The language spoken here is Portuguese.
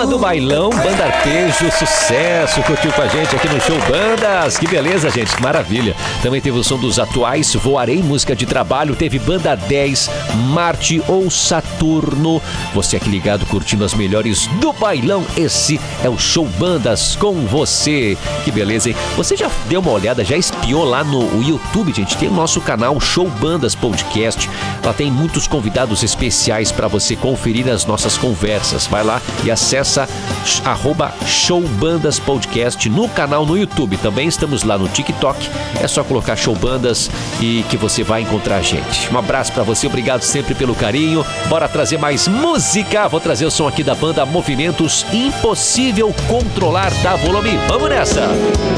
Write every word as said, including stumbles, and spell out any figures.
do bailão, Banda Arpejo, sucesso, curtiu com a gente aqui no Show Bandas, que beleza, gente, que maravilha. Também teve o som dos atuais, Voarei, música de trabalho, teve Banda dez, Marte ou Saturno. Você aqui ligado, curtindo as melhores do bailão, esse é o Show Bandas com você. Que beleza, hein? Você já deu uma olhada, já espiou lá no YouTube, gente? Tem o nosso canal Show Bandas Podcast. Lá tem muitos convidados especiais para você conferir as nossas conversas. Vai lá e acessa arroba Show Bandas Podcast no canal no YouTube. Também estamos lá no TikTok. É só colocar Show Bandas e que você vai encontrar a gente. Um abraço para você, obrigado sempre pelo carinho. Bora trazer mais música. Vou trazer o som aqui da banda Movimentos, Impossível Controlar. Dá volume, vamos nessa!